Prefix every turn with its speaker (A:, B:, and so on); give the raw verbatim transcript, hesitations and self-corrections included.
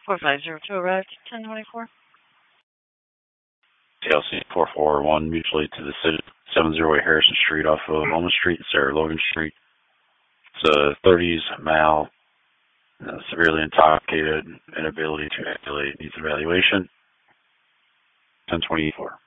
A: four five zero two arrived, ten twenty-four.
B: T L C four four one mutually to the city, seven oh eight Harrison Street off of Loma Street, Sarah Logan Street. It's a thirties male, uh, severely intoxicated, inability to articulate, needs evaluation. ten twenty-four.